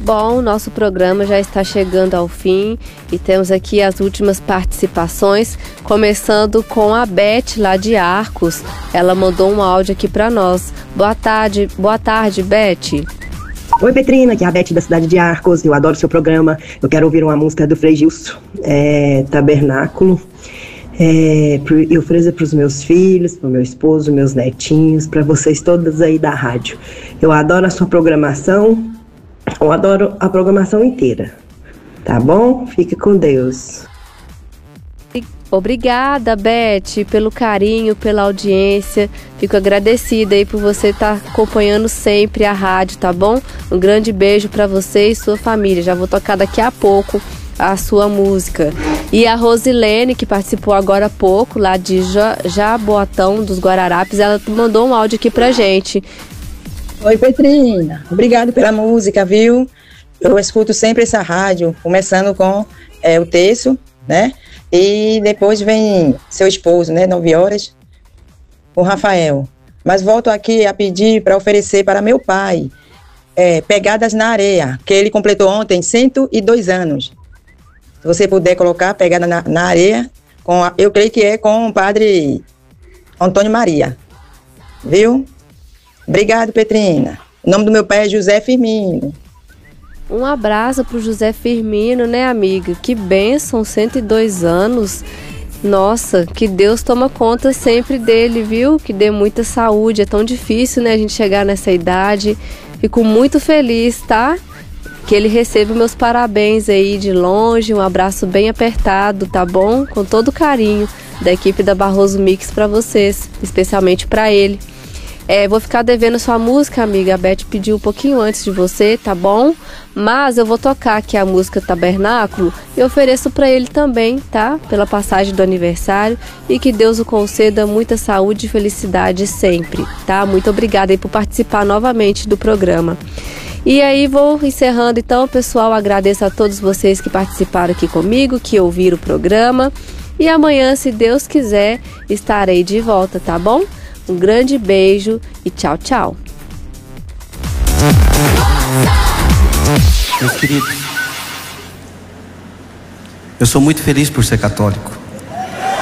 Bom, nosso programa já está chegando ao fim e temos aqui as últimas participações, começando com a Beth lá de Arcos. Ela mandou um áudio aqui para nós. Boa tarde, Beth. Oi, Petrina, aqui é a Beth da cidade de Arcos. Eu adoro seu programa. Eu quero ouvir uma música do Frei Gilson, Tabernáculo. Eu ofereço para os meus filhos, para o meu esposo, meus netinhos, para vocês todas aí da rádio. Eu adoro a sua programação. Eu adoro a programação inteira, tá bom? Fique com Deus. Obrigada, Beth, pelo carinho, pela audiência. Fico agradecida aí por você estar acompanhando sempre a rádio, tá bom? Um grande beijo para você e sua família. Já vou tocar daqui a pouco a sua música. E a Rosilene, que participou agora há pouco, lá de Jaboatão dos Guararapes, ela mandou um áudio aqui pra gente. Oi, Petrina, obrigado pela música, viu? Eu escuto sempre essa rádio, começando com o terço, né? E depois vem seu esposo, né? 9 horas, o Rafael. Mas volto aqui a pedir para oferecer para meu pai Pegadas na Areia, que ele completou ontem 102 anos. Se você puder colocar Pegada na Areia, eu creio que é com o padre Antônio Maria, viu? Obrigado, Petrina. O nome do meu pai é José Firmino. Um abraço pro José Firmino, né, amiga? Que bênção, 102 anos. Nossa, que Deus toma conta sempre dele, viu? Que dê muita saúde. É tão difícil, né, a gente chegar nessa idade. Fico muito feliz, tá? Que ele receba meus parabéns aí de longe. Um abraço bem apertado, tá bom? Com todo carinho da equipe da Barroso Mix pra vocês, especialmente pra ele. Vou ficar devendo sua música, amiga. A Beth pediu um pouquinho antes de você, tá bom? Mas eu vou tocar aqui a música Tabernáculo e ofereço para ele também, tá? Pela passagem do aniversário, e que Deus o conceda muita saúde e felicidade sempre, tá? Muito obrigada aí por participar novamente do programa. E aí vou encerrando então, pessoal. Agradeço a todos vocês que participaram aqui comigo, que ouviram o programa. E amanhã, se Deus quiser, estarei de volta, tá bom? Um grande beijo e tchau, tchau. Meus queridos, eu sou muito feliz por ser católico.